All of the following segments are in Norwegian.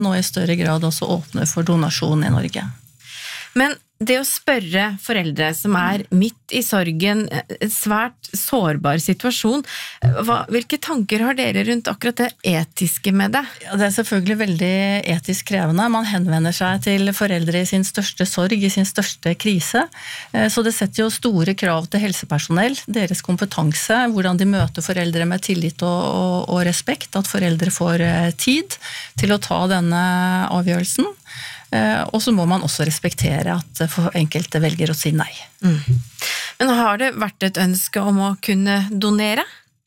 nå i større grad også åpner for donasjon i Norge. Men det å spørre foreldre som midt i sorgen, en svært sårbar situasjon, hvilke tanker har dere rundt akkurat det etiske med det? Ja, det selvfølgelig veldig etisk krevende. Man henvender seg til foreldre i sin største sorg, i sin største krise. Så det setter jo store krav til helsepersonell, deres kompetanse, hvordan de møter foreldre med tillit og respekt, at foreldre får tid til å ta denne avgjørelsen. Og så må man også respektere at enkelte velger å si nei. Men har det vært et ønske om å kunne donere?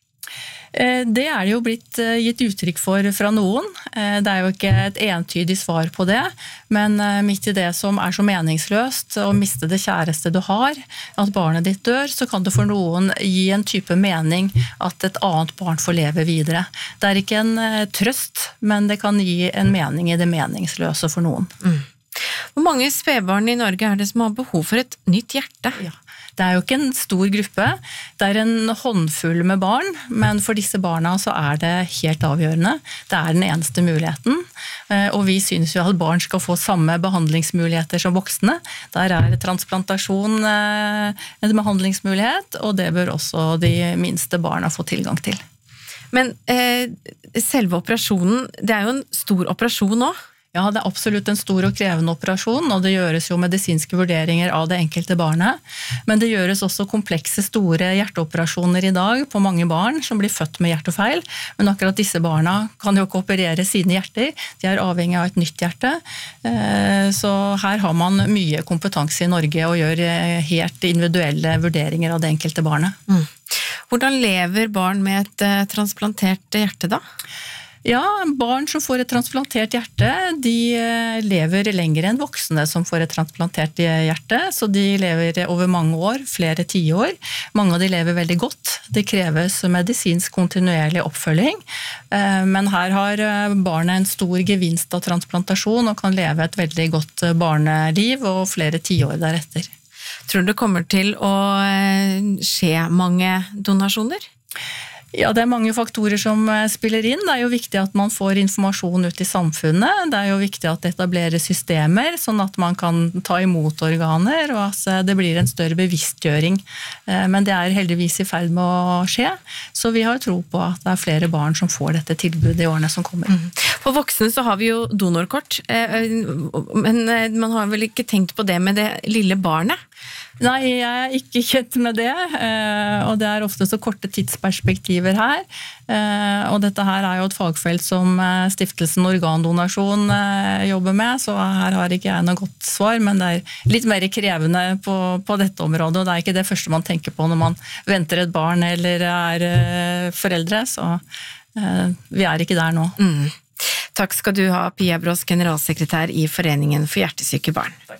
Det det jo blitt gitt uttrykk for fra noen. Det jo ikke et entydig svar på det, men midt i det som så meningsløst, å miste det kjæreste du har, at barnet ditt dør, så kan det for noen gi en type mening at et annet barn får leve videre. Det ikke en trøst, men det kan gi en mening i det meningsløse for noen. Hvor mange spedbarn i Norge det som har behov for et nytt hjerte? Ja. Det jo ikke en stor gruppe, det en håndfull med barn, men for disse barna så det helt avgjørende. Det den eneste muligheten, og vi synes jo at barn skal få samme behandlingsmuligheter som voksne. Der transplantasjon en behandlingsmulighet, og det bør også de minste barna få tilgang til. Men selve operasjonen, det jo en stor operasjon også? Ja, det absolutt en stor og krevende operasjon, og det gjøres jo medisinske vurderinger av det enkelte barnet. Men det gjøres også komplekse, store hjerteoperasjoner i dag på mange barn som blir født med hjertefeil. Men akkurat disse barna kan jo ikke operere sine hjerter. De avhengig av et nytt hjerte. Så her har man mye kompetanse i Norge og gjør helt individuelle vurderinger av det enkelte barnet. Hvordan lever barn med et transplantert hjerte da? Ja, barn som får et transplantert hjerte, de lever lenger enn voksne som får et transplantert hjerte, så de lever over mange år, flere 10 år. Mange av de lever veldig godt. Det kreves medisinsk kontinuerlig oppfølging, men her har barnet en stor gevinst av transplantasjon og kan leve et veldig godt barneliv og flere 10 år deretter. Tror du det kommer til å skje mange donasjoner? Ja, det mange faktorer som spiller inn. Det jo viktig at man får informasjon ut i samfunnet. Det jo viktig at det etableres systemer, sånn at man kan ta imot organer, og at det blir en større bevisstgjøring. Men det heldigvis i ferd med å skje, så vi har tro på at det flere barn som får dette tilbudet i årene som kommer. For voksne så har vi jo donorkort, men man har vel ikke tenkt på det med det lille barnet? Nei, jeg ikke kjent med det, og det ofte så korte tidsperspektiver her, og dette her jo et fagfelt som Stiftelsen Organdonasjon jobber med, så her har ikke jeg noe godt svar, men det litt mer krevende på dette området, og det ikke det første man tenker på når man venter et barn eller foreldre, så vi ikke der nå. Takk skal du ha, Pia Bross, generalsekretær i Foreningen for hjertesyke barn. Takk.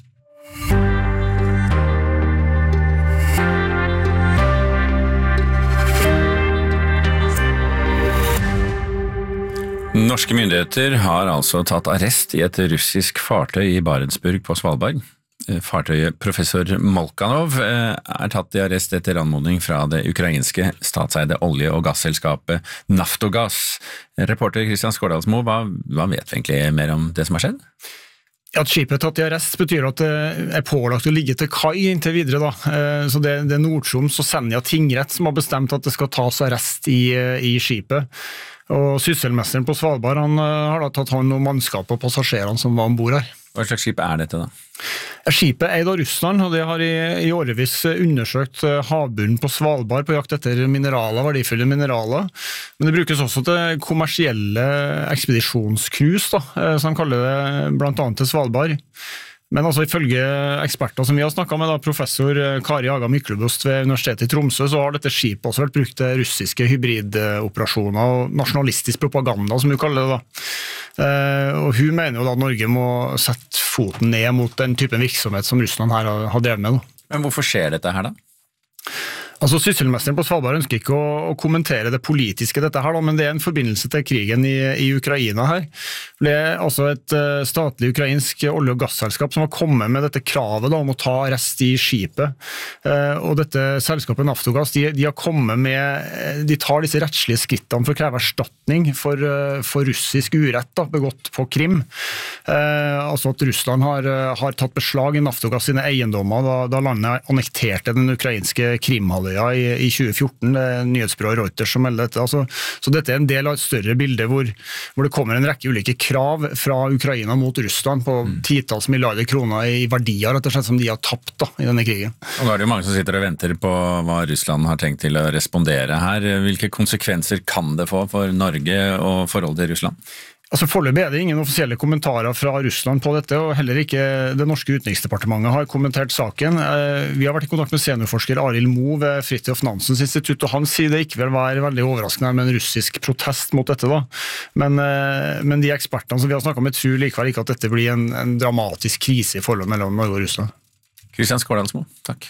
Norske myndigheter har altså tatt arrest i et russisk fartøy i Barentsburg på Svalbard. Fartøyet Professor Molchanov tatt i arrest etter anmodning fra det ukrainske statseide olje- og gasselskapet Naftogaz. Reporter Kristian Skårdalsmo, hva vet vi egentlig mer om det som har skjedd? At skipet tatt i arrest betyr at det pålagt å ligge til kai inntil videre. Så det Nord-Troms og Senja tingrett som har bestemt at det skal tas arrest i skipet. Og sysselmesteren på Svalbard han har da tatt hånd om mannskapet og passasjerene som var ombord her. Hva slags skip dette da? Skipet eid av Russland, og det har i årevis undersøkt havbunnen på Svalbard på jakt etter verdifulle mineraler. Men det brukes også til kommersielle ekspedisjonscruise, som han kaller det, blant annet til Svalbard. Men altså ifølge eksperter som vi har snakket med, professor Kari Aga Myklebost ved Universitetet i Tromsø, så har dette skipet også vært brukt til russiske hybridoperasjoner og nasjonalistisk propaganda, som hun kaller det da. Og hun mener jo da at Norge må sette foten ned mot den typen virksomhet som Russland her har drevet med. Men hvorfor skjer dette her da? Altså, Sysselmesteren på Svalbard ønsker ikke å kommentere det politiske dette her, men det en forbindelse til krigen i Ukraina her. Det altså et statlig ukrainsk olje- og gasselskap som har kommet med dette kravet om å ta arrest i skipet. Og dette selskapet Naftogas, de har kommet med, de tar disse rettslige skrittene for å kreve erstatning for russisk urett begått på Krim. Altså at Russland har tatt beslag i Naftogas sine eiendommer da landet annekterte den ukrainske Krimhalvøya i 2014, det nyhetsbyrået Reuters som melder dette. Altså, så dette en del av et større bilde hvor det kommer en rekke ulike krav fra Ukraina mot Russland på titalls milliarder kroner i verdier, rett og slett, som de har tapt i denne krigen. Og nå er det jo mange som sitter og venter på hva Russland har tenkt til å respondere her. Hvilke konsekvenser kan det få for Norge og forholdet til Russland? Altså Foreløpig det ingen offisielle kommentarer fra Russland på dette, og heller ikke det norske utenriksdepartementet har kommentert saken. Vi har vært i kontakt med seniorforsker Arild Moe ved Fridtjof Nansens institutt, og han sier det ikke vil være veldig overraskende med en russisk protest mot dette. Men de ekspertene som vi har snakket med tror likevel ikke at dette blir en dramatisk krise i forholdet mellom Norge og Russland. Kristian Skårdalsmo, takk.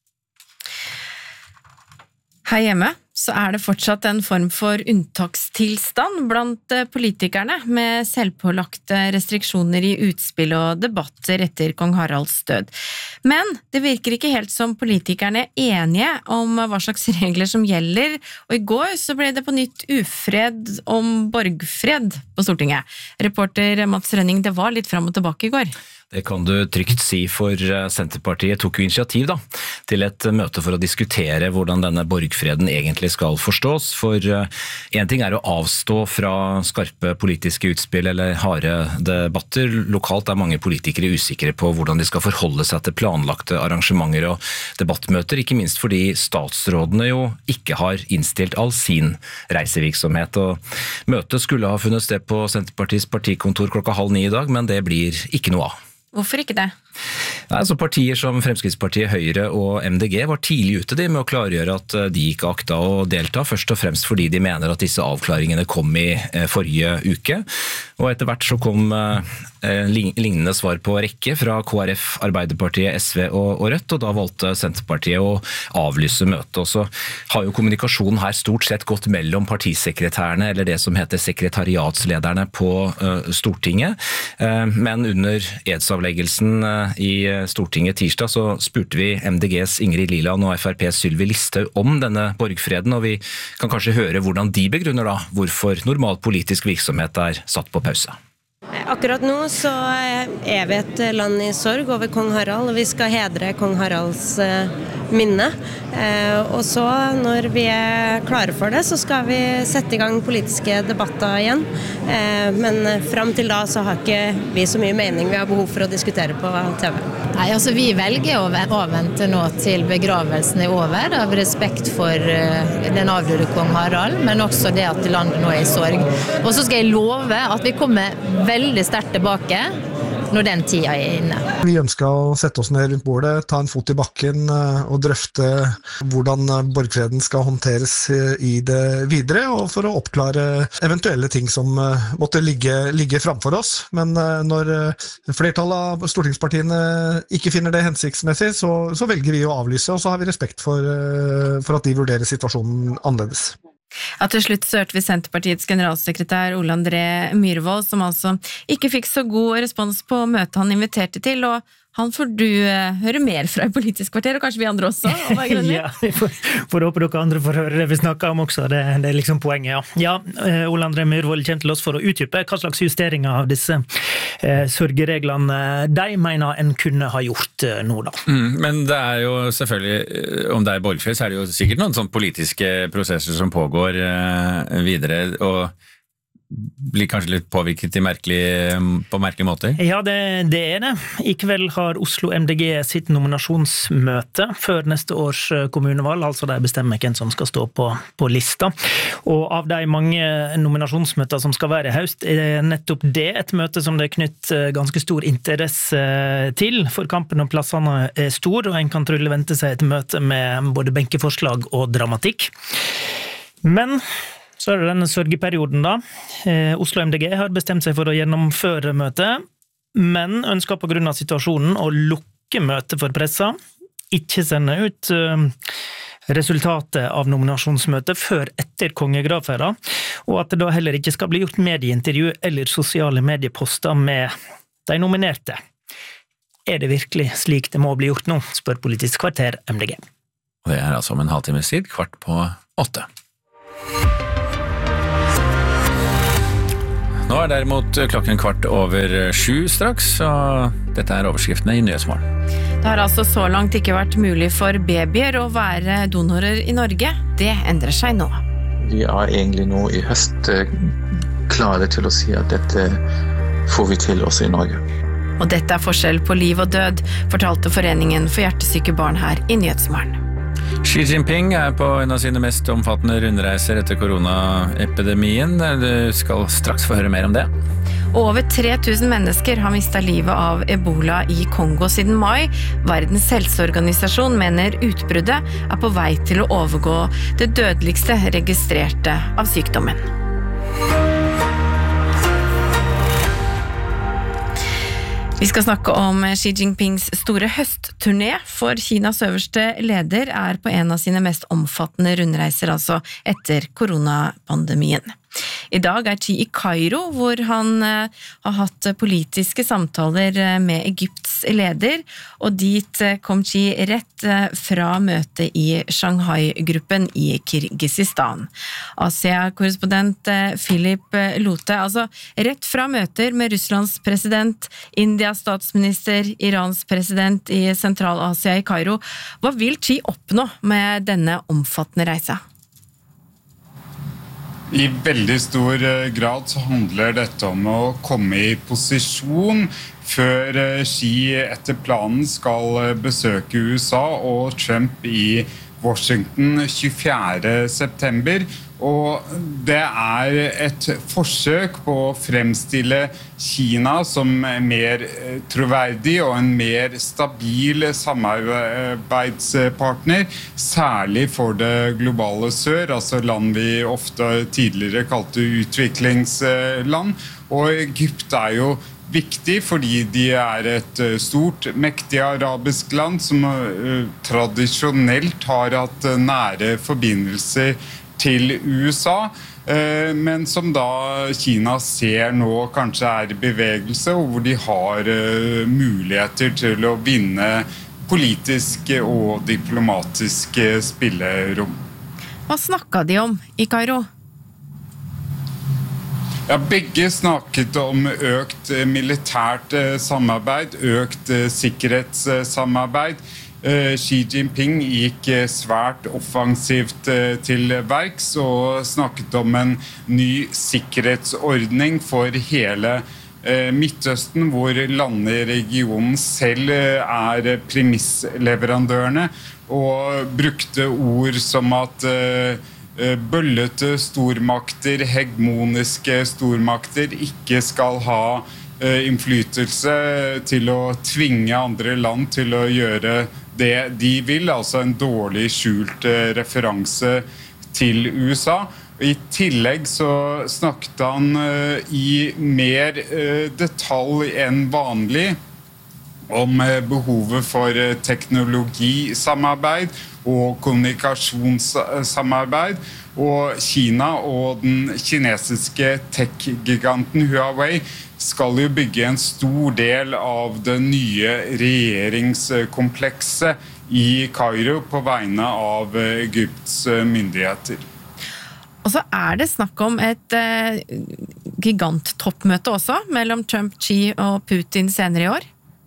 Her hjemme så det fortsatt en form for unntakstilstand blant politikerne med selvpålagte restriksjoner i utspill og debatter etter kong Haralds død. Men det virker ikke helt som politikerne enige om hva slags regler som gjelder, og i går så ble det på nytt ufred om borgfred på Stortinget. Reporter Mats Rønning, det var litt fram og tilbake i går. Det kan du trygt si, for Senterpartiet tok jo initiativ til et møte for å diskutere hvordan denne borgfreden egentlig skal forstås. For en ting å avstå fra skarpe politiske utspill eller harde debatter. Lokalt mange politikere usikre på hvordan de skal forholde seg til planlagte arrangementer og debattmøter, ikke minst fordi statsrådene jo ikke har innstilt all sin reisevirksomhet. Og møtet skulle ha funnet sted på Senterpartiets partikontor 8:30 i dag, men det blir ikke noe av. Hvorfor ikke det? Altså partier som Fremskrittspartiet, Høyre og MDG var tidlig ute med å klargjøre at de ikke akta å delta, først og fremst fordi de mener at disse avklaringene kom i forrige uke. Og etter hvert så kom lignende svar på rekke fra KrF, Arbeiderpartiet, SV og Rødt, og da valgte Senterpartiet å avlyse møtet. Og så har jo kommunikasjonen her stort sett gått mellom partisekretærene, eller det som heter sekretariatslederne på Stortinget. Men under edsavleggelsen i Stortinget tirsdag så spurte vi MDGs Ingrid Liland og FrPs Sylvi Listhaug om denne borgfreden, og vi kan kanskje høre hvordan de begrunner hvorfor normal politisk virksomhet satt på pause. Akkurat nå så vi et land i sorg over kong Harald, og vi skal hedre kong Haralds minne. Og så når vi klare for det, så skal vi sette i gang politiske debatter igjen. Men frem til da så har ikke vi så mye mening vi har behov for å diskutere på TV. Nei, altså vi velger å avvente nå til begravelsen over, av respekt for den avdøde kong Harald, men også det at landet nå i sorg. Og så skal jeg love at vi kommer veldig sterkt tilbake når den tida inne. Vi ønsker å sette oss ned rundt bordet, ta en fot i bakken og drøfte hvordan borgfreden skal håndteres i det videre, og for å oppklare eventuelle ting som måtte ligge framfor oss. Men når flertallet av stortingspartiene ikke finner det hensiktsmessig, så velger vi å avlyse, og så har vi respekt for at de vurderer situasjonen annerledes. Ja, til slutt så hørte vi Senterpartiets generalsekretær Ole André Myhrvold, som altså ikke fikk så god respons på møtet han inviterte til, og han får du høre mer fra i Politisk kvarter, og kanskje vi andre også. Ja, for håpe dere andre får høre det vi snakker om også, det liksom poenget. Ja, Ole André Myhrvold kommer til oss for å utdype hva slags justeringer av disse sørgereglene de mener en kunne ha gjort nå da. Men det jo selvfølgelig, om det borgfred, så det jo sikkert noen sånne politiske prosesser som pågår videre, og blir kanskje litt påvirket på merkelige måter? Ja, det det. I kveld har Oslo MDG sitt nominasjonsmøte før neste års kommunevalg, altså de bestemmer hvem som skal stå på lista. Og av de mange nominasjonsmøter som skal være i høst, nettopp det et møte som det knytt ganske stor interesse til, for kampen om plassene stor, og en kan trolig vente seg et møte med både benkeforslag og dramatikk. Men så det denne sørgeperioden da. Oslo MDG har bestemt seg for å gjennomføre møtet, men ønsker på grunn av situasjonen å lukke møtet for pressa, ikke sende ut resultatet av nominasjonsmøtet før etter kongegravferda, og at det da heller ikke skal bli gjort medieintervju eller sosiale medieposter med de nominerte. Det virkelig slik det må bli gjort nå, spør Politisk kvarter MDG. Og det altså om en halvtimes tid, 7:15. Nå derimot klokken 7:15 straks, og dette overskriftene i Nyhetsmorgen. Det har altså så langt ikke vært mulig for babyer å være donorer i Norge. Det endrer seg nå. Vi egentlig nå i høst klare til å si at dette får vi til også i Norge. Og dette forskjell på liv og død, fortalte Foreningen for hjertesyke barn her i Nyhetsmorgen. Xi Jinping på en av sine mest omfattende rundreiser etter koronaepidemien. Du skal straks få høre mer om det. Og over 3000 mennesker har mistet livet av Ebola i Kongo siden mai. Verdens helseorganisasjon mener utbruddet på vei til å overgå det dødeligste registrerte av sykdommen. Vi skal snakke om Xi Jinpings store høstturné, for Kinas øverste leder på en av sine mest omfattende rundreiser, altså etter koronapandemien. I dag Xi i Kairo, hvor han har hatt politiske samtaler med Egypts leder, og dit kom Xi rett fra møtet i Shanghai-gruppen i Kirgisistan. Asia-korrespondent Philip Lote, altså rett fra møter med Russlands president, Indias statsminister, Irans president i Sentral-Asia i Kairo. Hva vil Xi oppnå med denne omfattende reisa? I veldig stor grad så handler dette om å komme i posisjon før Xi etter planen skal besøke USA og Trump i Washington 24. september. Og det et forsøk på å fremstille Kina som mer troverdig og en mer stabil samarbeidspartner, særlig for det globale sør, altså land vi ofte tidligere kalte utviklingsland. Og Egypt jo viktig fordi de et stort, mektig arabisk land som tradisjonelt har hatt nære forbindelser til USA, men som da Kina ser nå kanskje i bevegelse, og hvor de har muligheter til å vinne politiske og diplomatiske spillerom. Hva snakket de om i Kairo? Ja, begge snakket om økt militært samarbeid, økt sikkerhetssamarbeid. Xi Jinping gikk svært offensivt til verks og snakket om en ny sikkerhetsordning for hele Midtøsten, hvor landene i regionen selv premissleverandørene, og brukte ord som at bøllete stormakter, hegemoniske stormakter ikke skal ha innflytelse til å tvinge andre land til å gjøre det de vil, altså en dårlig skjult referanse til USA. I tillegg så snakket han i mer detalj enn vanlig om behovet for teknologisamarbeid og kommunikasjonssamarbeid, og Kina og den kinesiske tech-giganten Huawei skal jo bygge en stor del av det nye regjeringskomplekset i Kairo på vegne av Egypts myndigheter. Og så det snakk om et giganttoppmøte også, mellom Trump, Xi og Putin senere i år.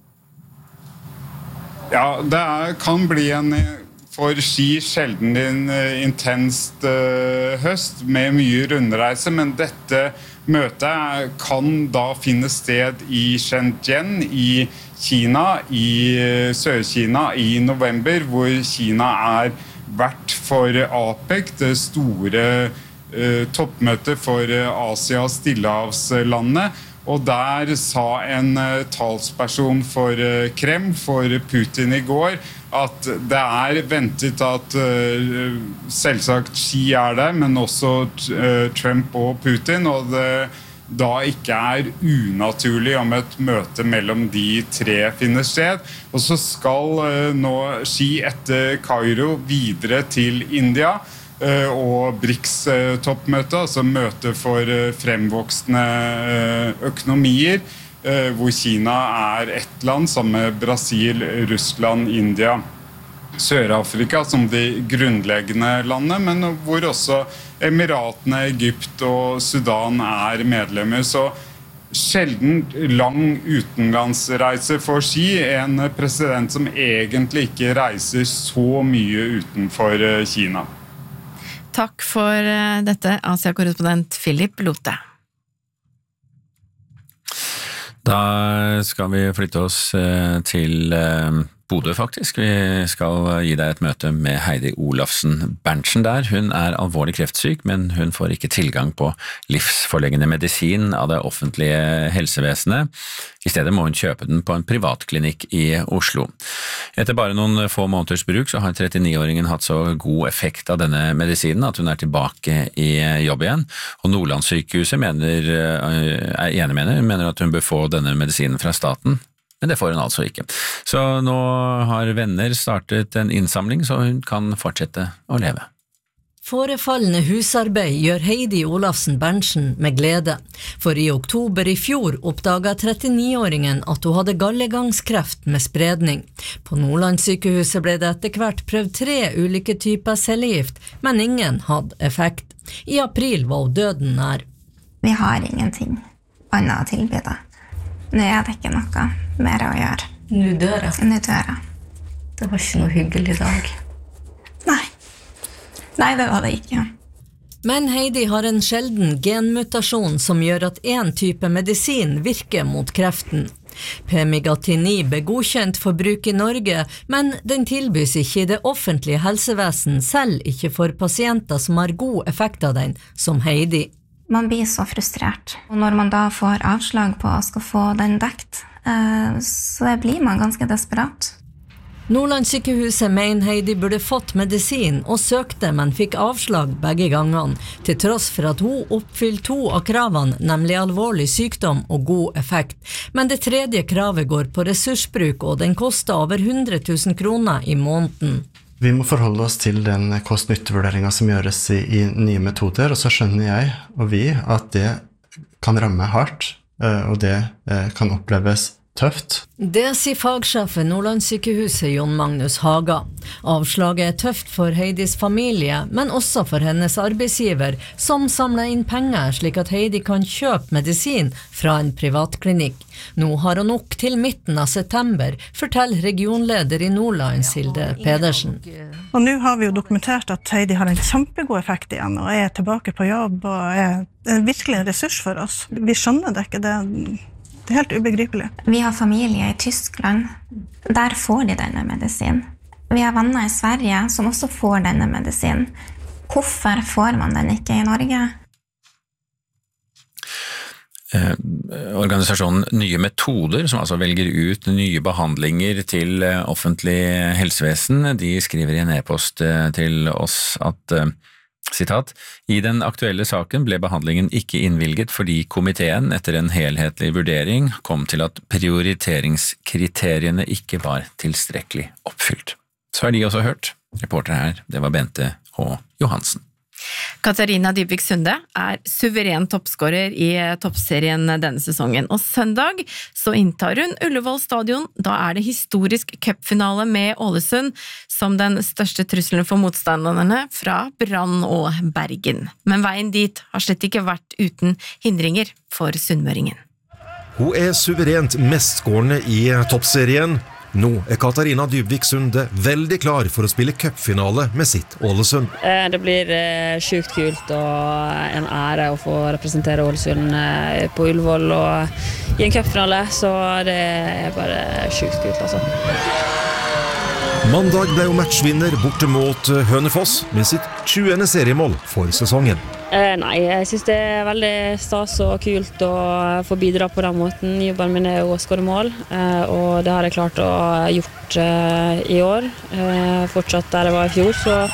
Ja, det kan bli en for Xi sjelden en intenst høst med mye rundreise, men dette møtet kan da finne sted i Shenzhen i Kina, i Sør-Kina i november, hvor Kina vært for APEC, det store toppmøtet for Asia- og Stillehavslandene, og der sa en talsperson for Kreml, for Putin i går, at det ventet at selvsagt Xi der, men også Trump og Putin, og det da ikke unaturlig om et møte mellom de tre finner sted. Og så skal nå Xi etter Kairo videre til India og BRICS-toppmøte, altså møte for fremvoksende økonomier, hvor Kina ett land sammen med Brasil, Russland, India, Sør-Afrika som de grunnleggende landene, men hvor også Emiratene, Egypt og Sudan medlemmer. Så sjelden lang utenlandsreise for Xi, en president som egentlig ikke reiser så mye utenfor Kina. Takk for dette, Asia-korrespondent Philip Lote. Da skal vi flytte oss til Bodø faktisk. Vi skal gi deg et møte med Heidi Olafsen Berntsen der. Hun alvorlig kreftsyk, men hun får ikke tilgang på livsforlengende medisin av det offentlige helsevesenet. I stedet må hun kjøpe den på en privatklinikk i Oslo. Etter bare noen få måneders bruk så har 39-åringen hatt så god effekt av denne medisinen at hun tilbake i jobb igjen. Og Nordlandssykehuset mener at hun bør få denne medisinen fra staten. Men det får hun altså ikke. Så nå har venner startet en innsamling så hun kan fortsette å leve. Forefallende husarbeid gjør Heidi Olafsen Berntsen med glede, for i oktober i fjor oppdaget 39-åringen at hun hadde gallegangskreft med spredning. På Nordlandssykehuset ble det etter hvert prøvd 3 ulike typer cellegift, men ingen hadde effekt. I april var hun døden nær. Vi har ingenting annet å tilby deg. Nå det ikke noe mer å gjøre. Nå dør jeg. Nå dør jeg. Det var ikke noe hyggelig dag. Nei, det var det ikke. Men Heidi har en sjelden genmutasjon som gjør at en type medisin virker mot kreften. Pemigatinib godkjent for bruk i Norge, men den tilbys ikke i det offentlige helsevesen, selv ikke for pasienter som har god effekt av den, som Heidi. Man blir så frustrert. Og når man da får avslag på å skal få den dekt, så blir man ganske desperat. Nordlandssykehuset mener Heidi burde fått medisin og søkte, men fikk avslag begge gangene, til tross for at hun oppfyller 2 av kravene, nemlig alvorlig sykdom og god effekt. Men det 3. kravet går på ressursbruk, og den koster over 100 000 kroner i måneden. Vi må forholde oss til den kost-nytte-vurderingen som gjøres i nye metoder, og så skjønner jeg og vi at det kan ramme hardt, og det kan oppleves tøft. Det sier fagsjef ved Nordlandssykehuset Jon Magnus Haga. Avslaget tøft for Heidis familie, men også for hennes arbeidsgiver, som samler inn penger slik at Heidi kan kjøpe medisin fra en privatklinikk. Nå har hun nok til midten av september, forteller regionleder i Nordland, Hilde Pedersen. Og nå har vi jo dokumentert at Heidi har en kjempegod effekt igjen, og tilbake på jobb, og virkelig en ressurs for oss. Vi skjønner det ikke, det helt ubegripelig. Vi har familie i Tyskland. Der får de denne medisinen. Vi har venner i Sverige som også får denne medisinen. Hvorfor får man den ikke i Norge? Organisasjonen Nye Metoder, som altså velger ut nye behandlinger til offentlig helsevesen, de skriver i en e-post til oss at Sitat, i den aktuelle saken ble behandlingen ikke innvilget fordi komiteen etter en helhetlig vurdering kom til at prioriteringskriteriene ikke var tilstrekkelig oppfylt. Så de også hørt. Reporter her, det var Bente H. Johansen. Katarina Dybvik Sunde suveren toppskårer i toppserien denne sesongen, og søndag så inntar hun Ullevål stadion. Da det historisk cupfinale med Ålesund som den største trusselen for motstanderne fra Brann og Bergen. Men veien dit har slett ikke vært uten hindringer for sunnmøringen. Hun suverent mestskårende i toppserien. Nå Katarina Dybvik Sunde veldig klar for å spille cupfinale med sitt Ålesund. Det blir sjukt kult og en ære å få representere Ålesund på Ullevål og i en cupfinale, så det bare sjukt kult altså. Mandag ble hun matchvinner borte mot Hønefoss med sitt 20. seriemål for sesongen. Nei, jeg synes det veldig stas og kult å få bidra på den måten. Jobben min jo å skåre mål, og det har jeg klart å gjort i år. Fortsatt der jeg var i fjor, så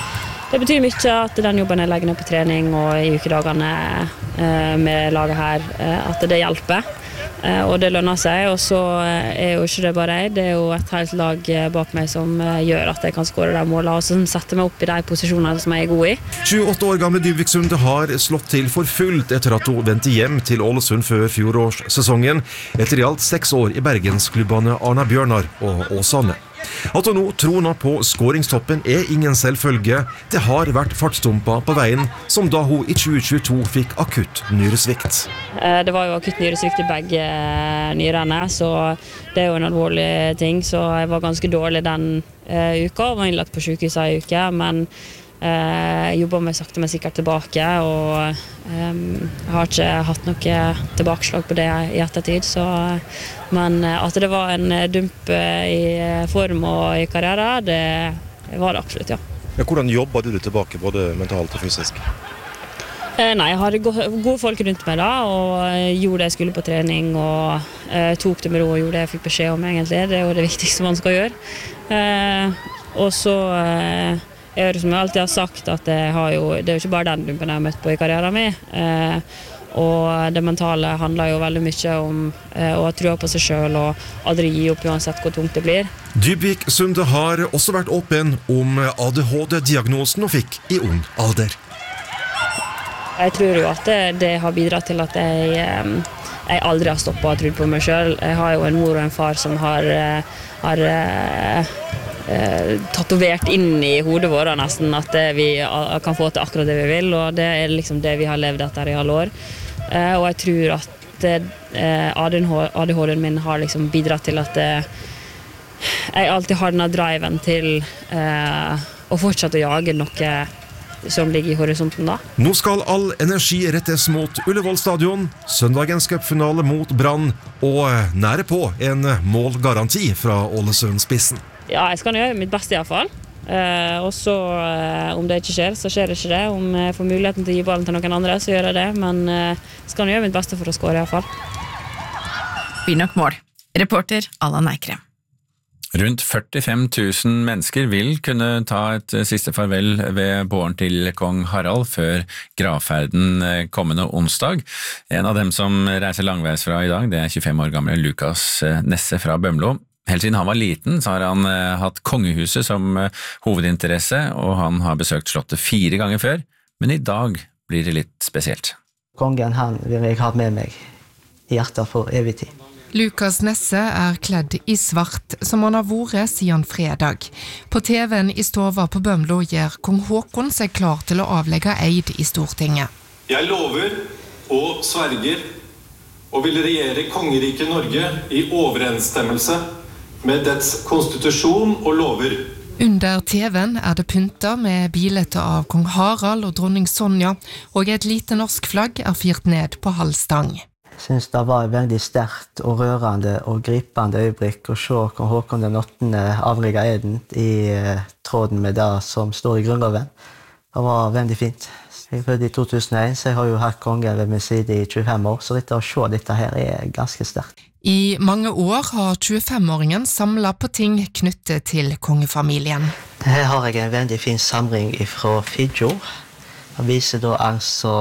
Det betyr mye at den jobben jeg legger ned på trening og i ukedagene med laget her, at det hjelper. Og det lønner seg, og så jo ikke det bare jeg, det jo et helt lag bak meg som gjør at jeg kan skåre de målene, og som setter meg opp i de posisjonene som jeg god i. 28 år gamle Dybvik Sunde har slått til for fullt etter at hun vendte hjem til Ålesund før fjorårssesongen, etter i alt 6 år i bergensklubbene Arna Bjørnar og Åsane. At hun nå troner på skåringstoppen ingen selvfølge. Det har vært fartstumper på veien, som da hun i 2022 fikk akutt nyresvikt. Det var jo akutt nyresvikt i begge nyrene, så det jo en alvorlig ting. Så jeg var ganske dårlig den uka, var innlagt på sykehuset en uke, men jeg jobbet meg sakte, men sikkert tilbake, og jeg har ikke hatt noe tilbakeslag på det i ettertid, men at det var en dump i form og i karriere, det var det absolutt, ja. Men hvordan jobbet du tilbake, både mentalt og fysisk? Nei, jeg hadde gode folk rundt meg da, og gjorde det jeg skulle på trening, og tok det med ro og gjorde det jeg fikk beskjed om egentlig. Det jo det viktigste man skal gjøre. Og så jeg som jeg alltid har sagt at det jo ikke bare den dumpen jeg har møtt på i karrieren min, og det mentale handler jo veldig mye om å ha trua på seg selv og aldri gi opp uansett hvor tungt det blir. Dybvik Sunde har også vært åpen om ADHD-diagnosen hun fikk i ung alder. Jeg tror jo at det har bidratt til at jeg aldri har stoppet og trodd på meg selv. Jeg har jo en mor og en far som har tatovert inn i hodet vårt nesten at vi kan få til akkurat det vi vil, og det liksom det vi har levd etter i alle år. Og jeg tror at ADHD-en min har liksom bidratt til at jeg alltid har denne driven til å fortsette å jage noe som ligger i horisonten da. Nå skal all energi rettes mot Ullevål stadion, søndagens cupfinale mot Brann, og nære på en målgaranti fra Ålesund-spissen. Ja, jeg skal gjøre mitt beste i hvert fall. Og så om det ikke skjer, så skjer det ikke det. Om jeg får muligheten til å gi ballen til noen andre, så gjør jeg det. Men jeg skal gjøre mitt beste for å skåre i hvert fall. Blir nok mål. Reporter Allan Eikrem. Rundt 45 000 mennesker vil kunne ta et siste farvel ved båren til kong Harald før gravferden kommende onsdag. En av dem som reiser langveis fra i dag, det 25 år gamle Lukas Nesse fra Bømlo. Helt siden han var liten så har han hatt kongehuset som hovedinteresse, og han har besøkt slottet 4 ganger før, men i dag blir det litt spesielt. Kongen han vil jeg ha med meg i hjertet for evig tid. Lukas Nesse kledd i svart, som han har vært siden fredag. På TV-en i stova på Bømlo gjør kong Håkon seg klar til å avlegge eid i Stortinget. Jeg lover og sverger og vil regjere kongeriket Norge i overensstemmelse med dets konstitusjon og lover. Under TV-en det pynta med bilder av kong Harald og dronning Sonja, og et lite norsk flagg fyrt ned på halv stang. Jeg synes det var et veldig sterkt og rørende og gripende øyeblikk å se kong Håkon den 8. avlegge eden i tråden med det som står i grunnloven. Det var veldig fint. Jeg fødte i 2001, så jeg har jo hatt kongen ved min side i 25 år, så dette å se dette her ganske sterkt. I mange år har 25-åringen samlet på ting knyttet til kongefamilien. Her har jeg en veldig fin samling fra Fidjo. Det viser da altså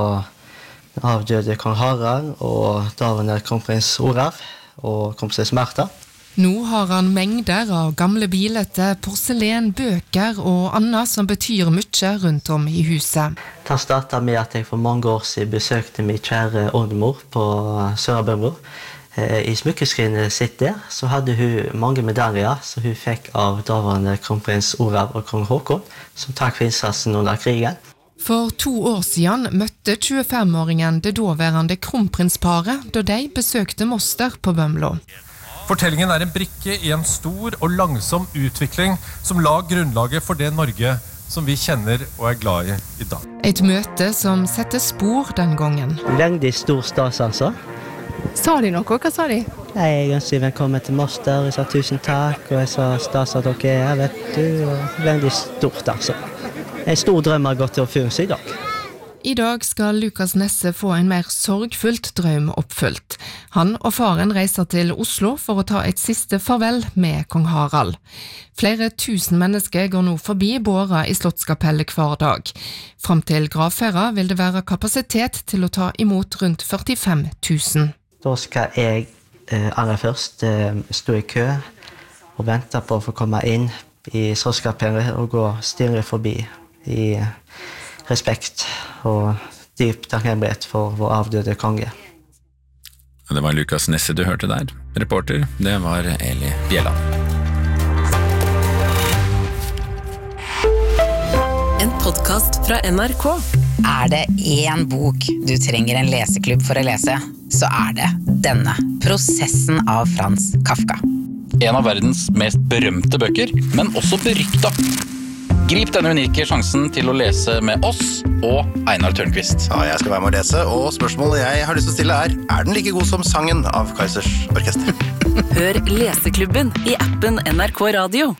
avdøde kong Harald og daværende kronprins Olav og kronprinsesse Märtha. Nå har han mengder av gamle bilder, porselen, bøker og annet som betyr mye rundt om i huset. Det startet med at jeg for mange år siden besøkte min kjære oldemor på Sør-Bømlo. I smykkeskrinet sitt der så hadde hun mange medaljer som hun fikk av daværende kronprins Olav og kong Håkon, som takk for innsatsen under krigen. For 2 år siden møtte 25-åringen det daværende kronprinsparet da de besøkte moster på Bømlo. Fortellingen en brikke i en stor og langsom utvikling som la grunnlaget for det Norge som vi kjenner og glad i dag. Et møte som setter spor den gangen. Veldig stor stas altså. Sa de noe? Hva sa de? Nei, jeg ønsker velkommen til moster, jeg sa tusen takk, og jeg sa stas at dere vet du, og veldig stort altså. En stor drøm har gått til å oppfylle seg i dag. I dag skal Lukas Nesse få en mer sorgfullt drøm oppfylt. Han og faren reiser til Oslo for å ta et siste farvel med kong Harald. Flere tusen mennesker går nå forbi båra i Slottskapellet hver dag. Frem til gravferda vil det være kapasitet til å ta imot rundt 45 000. Da skal jeg aller først stå i kø og vente på å få komme inn i Slottskapellet og gå stirre forbi i respekt og dyp takknemlighet for vår avdøde konge. Det var Lukas Nesse du hørte der. Reporter, det var Eli Bjelland. En podcast fra NRK. Er det en bok du trenger en leseklubb for å lese, så er det denne. Prosessen av Frans Kafka. En av verdens mest berømte bøker, men også berykta. Grip denne unike sjansen til å lese med oss og Einar Tørnquist. Ja, jeg skal være med å lese, og spørsmålet jeg har lyst til å stille er den like god som sangen av Kaizers Orkester? Hør Leseklubben i appen NRK Radio.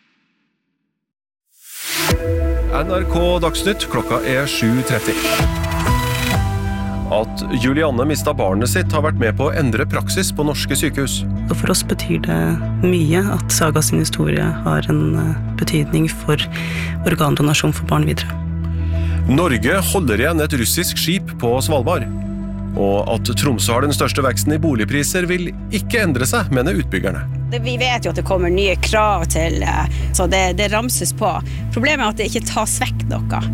NRK Dagsnytt, klokka 7:30. At Julianne mistet barnet sitt har vært med på å endre praksis på norske sykehus. For oss betyr det mye at Saga sin historie har en betydning for organdonasjon for barn videre. Norge holder igjen et russisk skip på Svalbard. Og at Tromsø har den største veksten i boligpriser vil ikke endre seg, mener utbyggerne. Vi vet jo at det kommer nye krav til, så det ramses på. Problemet er at det ikke tas vekk noe.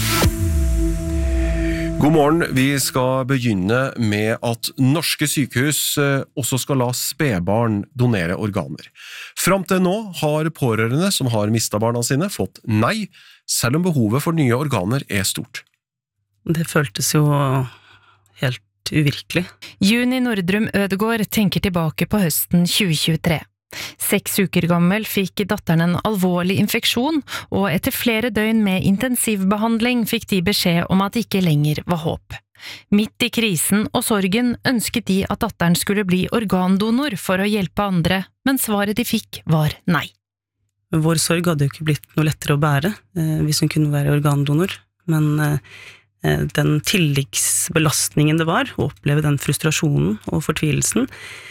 God morgen, vi skal begynne med at norske sykehus også skal la spedbarn donere organer. Fram til nå har pårørende som har mistet barna sine fått nei, selv om behovet for nye organer er stort. Det føltes jo helt uvirkelig. Juni Nordrum Ødegård tenker tilbake på høsten 2023. 6 uker gammel fikk datteren en alvorlig infeksjon, og etter flere døgn med intensivbehandling fikk de beskjed om at det ikke lenger var håp. Midt i krisen og sorgen ønsket de at datteren skulle bli organdonor for å hjelpe andre, men svaret de fikk var nei. Vår sorg hadde jo ikke blitt noe lettere å bære hvis hun kunne være organdonor, men den tilleggsbelastningen det var, å oppleve den frustrasjonen og fortvilelsen,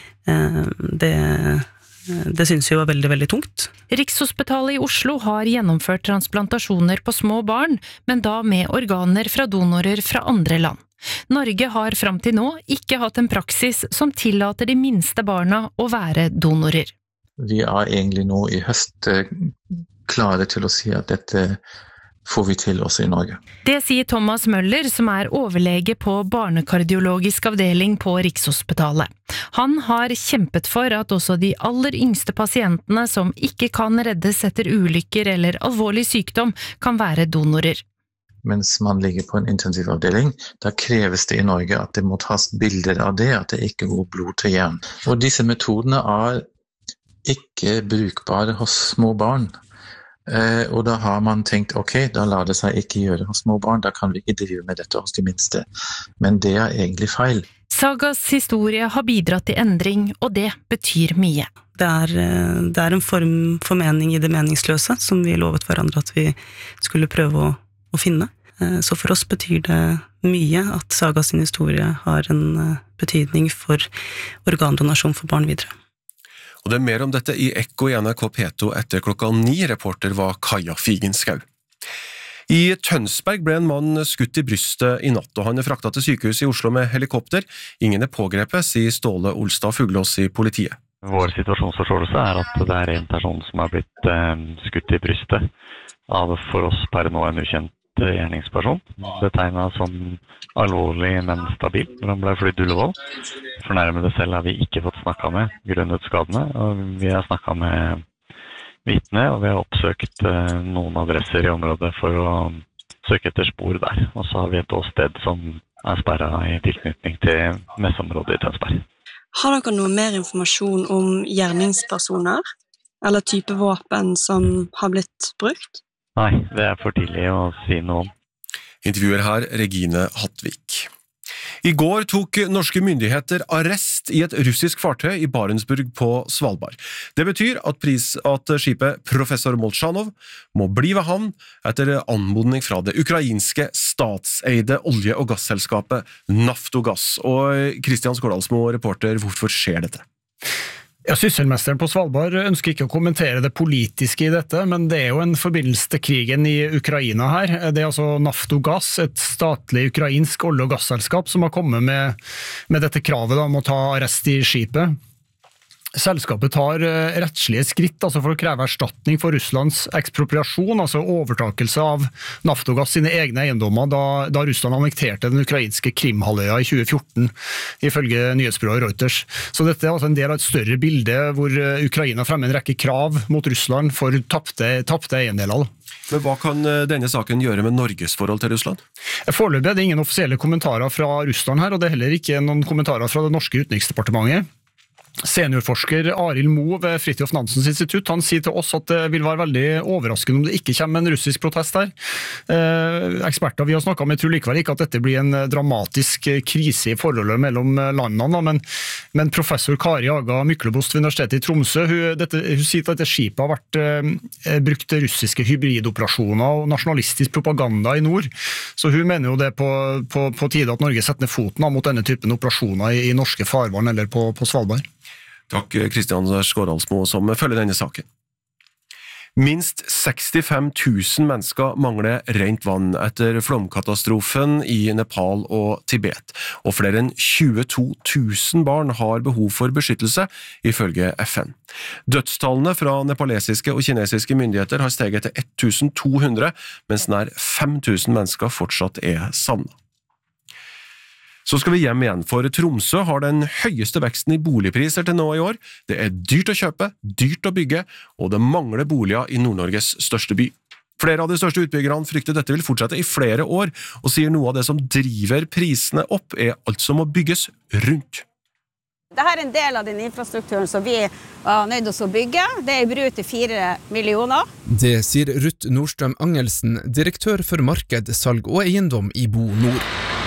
det synes jeg var veldig, veldig tungt. Rikshospitalet i Oslo har gjennomført transplantasjoner på små barn, men da med organer fra donorer fra andre land. Norge har fram til nå ikke hatt en praksis som tillater de minste barna å være donorer. Vi er egentlig nå i høst klare til å si at dette får vi til også i Norge. Det sier Thomas Møller, som er overlege på barnekardiologisk avdeling på Rikshospitalet. Han har kjempet for at også de aller yngste pasientene som ikke kan reddes etter ulykker eller alvorlig sykdom, kan være donorer. Mens man ligger på en intensivavdeling, da kreves det i Norge at det må tas bilder av det, at det ikke går blod til hjernen. Og disse metodene er ikke brukbare hos små barn. Og da har man tenkt, ok, da lar det seg ikke gjøre hos små barn, da kan vi ikke drive med dette hos de minste. Men det er egentlig feil. Sagas historie har bidratt til endring, og det betyr mye. Det er en form for mening i det meningsløse, som vi lovet hverandre at vi skulle prøve å finne. Så for oss betyr det mye at Saga sin historie har en betydning for organdonasjon for barn videre. Og det er mer om dette i Ekko i NRK P2 etter klokka 9. Reporter var Kaja Figenskau. I Tønsberg ble en mann skutt i brystet i natt, og han er fraktet til sykehuset i Oslo med helikopter. Ingen er pågrepet, sier Ståle Olstad Fuglås i politiet. Vår situasjonsforståelse er at det er en person som har blitt skutt i brystet av for oss per nå en ukjent gjerningsperson. Betegnet som alvorlig, men stabil når han ble flyttet til Ullevål. Fornærmede selv har vi ikke fått snakket med grunnet skadene, og vi har snakket med vitne, og vi har oppsøkt noen adresser i området for å søke etter spor der. Og så har vi et åsted som er sperret i tilknytning til messeområdet i Tønsberg. Har dere noe mer informasjon om gjerningspersoner, eller type våpen som har blitt brukt? Nei, det er for tidlig å si noe om. Intervjuer her Regine Hattvik. I går tok norske myndigheter arrest i et russisk fartøy i Barentsburg på Svalbard. Det betyr at skipet Professor Molchanov må bli ved havn etter anmodning fra det ukrainske statseide olje- og gasselskapet Naftogas. Og Kristian Skårdalsmo, reporter, hvorfor skjer dette? Ja, Sysselmesteren på Svalbard ønsker ikke å kommentere det politiske i dette, men det jo en forbindelse til krigen i Ukraina her. Det altså Naftogas, et statlig ukrainsk olje- og gasselskap, som har kommet med dette kravet om å ta arrest i skipet. Selskapet tar rettslige skritt for å kreve erstatning for Russlands ekspropriasjon, altså overtakelse av Naftogas sine egne eiendommer da Russland annekterte den ukrainske Krimhalvøya i 2014, ifølge nyhetsbyrået Reuters. Så dette er en del av et større bilde hvor Ukraina fremmer en rekke krav mot Russland for tapte eiendeler. Men hva kan denne saken gjøre med Norges forhold til Russland? Foreløpig er det ingen offisielle kommentarer fra Russland her, og det er heller ikke noen kommentarer fra det norske utenriksdepartementet. Seniorforsker Arild Moe ved Fridtjof Nansens institutt, han sier til oss at det vil være veldig overraskende om det ikke kommer en russisk protest her. Eksperter vi har snakket med tror likevel ikke at dette blir en dramatisk krise i forholdet mellom landene, men professor Kari Aga Myklebost ved Universitetet i Tromsø, hun sier at dette skipet har vært brukt til russiske hybridoperasjoner og nasjonalistisk propaganda i nord, så hun mener jo det på tide at Norge setter ned foten mot denne typen operasjoner i norske farvann eller på Svalbard. Takk, Kristian Skårdalsmo, som følger denne saken. Minst 65 000 mennesker mangler rent vann etter flomkatastrofen i Nepal og Tibet, og flere enn 22 000 barn har behov for beskyttelse, ifølge FN. Dødstallene fra nepalesiske og kinesiske myndigheter har steget til 1200, mens nær 5 000 mennesker fortsatt er savnet. Så skal vi hjem igjen, for Tromsø har den høyeste veksten i boligpriser til nå i år. Det er dyrt å kjøpe, dyrt å bygge, og det mangler boliger i Nord-Norges største by. Flere av de største utbyggerne frykter dette vil fortsette i flere år, og sier noe av det som driver prisene opp alt som må bygges rundt. Dette er en del av den infrastrukturen som vi var nødt til å bygge. Det er i bruk til 4 millioner. Det sier Ruth Nordstrøm Angelsen, direktør for marked, salg og eiendom i Bo Nord.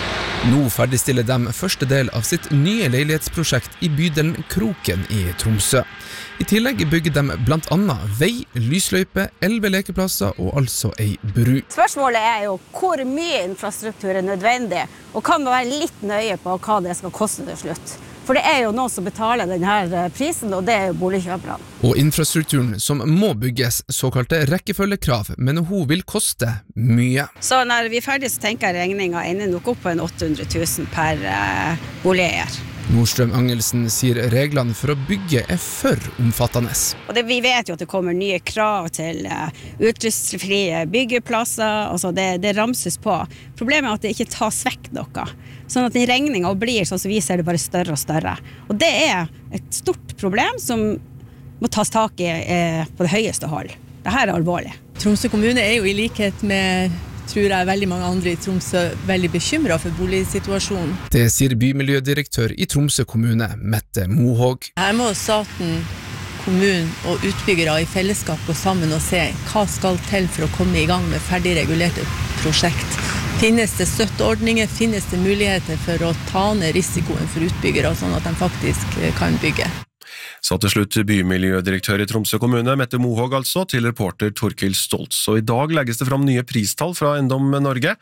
Nå ferdigstiller de første del av sitt nye leilighetsprosjekt i bydelen Kroken i Tromsø. I tillegg bygger de blant annet vei, lysløype, 11 lekeplasser og altså ei bru. Spørsmålet er jo hvor mye infrastruktur er nødvendig, og kan man være litt nøye på hva det skal koste til slutt. For det er jo noen som betaler denne prisen, og det er jo boligkjøperne. Og infrastrukturen som må bygges, såkalte rekkefølgekrav, men hun vil koste mye. Så når vi er ferdige, så tenker jeg regningen ender nok opp på en 800 000 per boligeier. Nordstrøm Angelsen sier reglene for å bygge er for omfattende. Og vi vet jo at det kommer nye krav til utlysningsfrie byggeplasser, altså det ramses på. Problemet er at det ikke tas vekk noe. Sånn at den regningen blir, sånn som vi ser det, bare større og større. Og det er et stort problem som må tas tak i på det høyeste hold. Dette er alvorlig. Tromsø kommune er jo i likhet med, tror jeg, veldig mange andre i Tromsø veldig bekymret for boligsituasjonen. Det sier bymiljødirektør i Tromsø kommune, Mette Mohåg. Her må staten, kommunen og utbyggere i fellesskap gå sammen og se hva skal til for å komme i gang med ferdig regulerte prosjekt. Finnes det støtteordninger, finnes det muligheter for å ta ned risikoen for utbyggere, sånn at de faktisk kan bygge. Sa til slutt bymiljødirektør i Tromsø kommune, Mette Mohåg altså, til reporter Torkild Stoltz. Og i dag legges det fram nye pristall fra Eiendom Norge,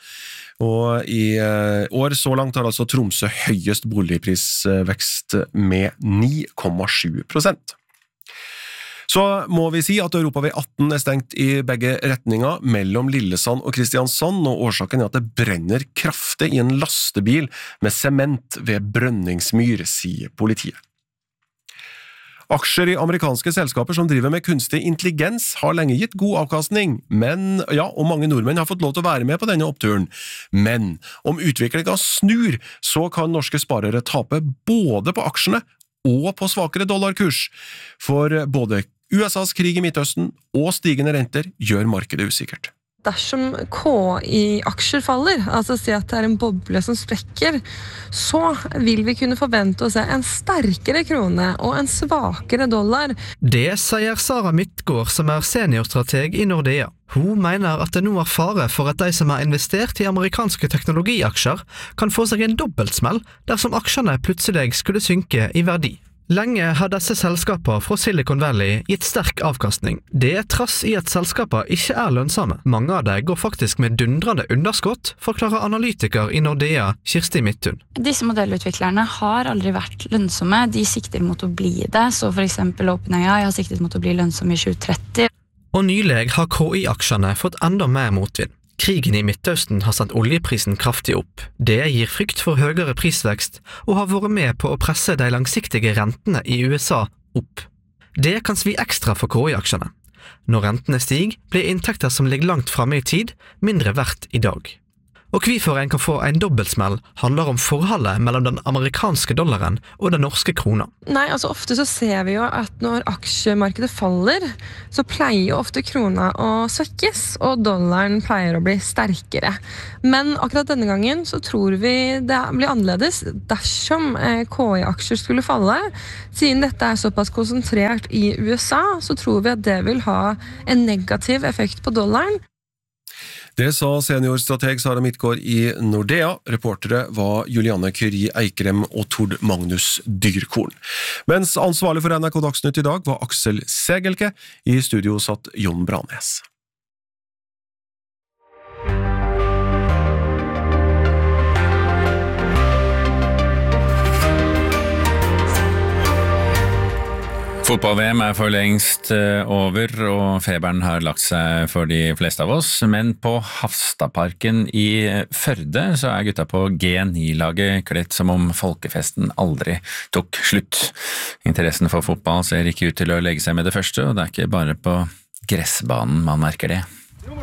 og i år så langt har altså Tromsø høyest boligprisvekst med 9,7%. Så må vi si at Europavei 18 er stengt i begge retninger mellom Lillesand og Kristiansand, og årsaken er at det brenner kraftig i en lastebil med sement ved Brønningsmyr, sier politiet. Aksjer i amerikanske selskaper som driver med kunstig intelligens har lenge gitt god avkastning, og mange nordmenn har fått lov til å være med på denne oppturen. Men om utviklingen snur, så kan norske sparere tape både på aksjene og på svakere dollarkurs, for både USAs krig i Midtøsten og stigende renter gjør markedet usikkert. Dersom KI-aksjer faller, altså si at det en boble som sprekker, så vil vi kunne forvente å se en sterkere krone og en svakere dollar. Det sier Sara Midtgaard, som seniorstrateg i Nordea. Hun mener at det nå fare for at de som har investert i amerikanske teknologiaksjer kan få seg en dobbeltsmell dersom aksjene plutselig skulle synke i verdi. Lenge har disse selskapene fra Silicon Valley gitt sterk avkastning. Det trass i at selskapene ikke lønnsomme. Mange av dem går faktisk med dundrende underskott, forklarer analytiker i Nordea, Kirsti Midthun. Disse modellutviklerne har aldri vært lønnsomme. De sikter mot å bli det, så for eksempel OpenAI har siktet mot å bli lønnsom i 2030. Og nylig har KI-aksjene fått enda mer motvind. Krigen i Midtøsten har sendt oljeprisen kraftig opp. Det gir frykt for høyere prisvekst, og har vært med på å presse de langsiktige rentene i USA opp. Det kan svi ekstra for KI-aksjene. Når rentene stiger, blir inntekter som ligger langt fremme i tid, mindre verdt i dag. Og hvorfor en kan få en dobbeltsmell handler om forholdet mellom den amerikanske dollaren og den norske krona. Nei, altså ofte så ser vi jo at når aksjemarkedet faller, så pleier jo ofte krona å svekkes, og dollaren pleier å bli sterkere. Men akkurat denne gangen så tror vi det blir annerledes dersom KI-aksjer skulle falle. Siden dette såpass konsentrert i USA, så tror vi at det vil ha en negativ effekt på dollaren. Det sa seniorstrateg Sara Midtgaard i Nordea. Reportere var Juliane Curie Eikrem og Tord Magnus Dyrkorn. Mens ansvarlig for NRK Dagsnytt i dag var Aksel Segelke. I studio satt Jon Branes. Fotball-VM for lengst over, og feberen har lagt seg for de fleste av oss, men på Hafstadparken i Førde så gutta på G9-laget kledt som om folkefesten aldri tok slutt. Interessen for fotball ser ikke ut til å legge seg med det første, og det ikke bare på gressbanen man merker det.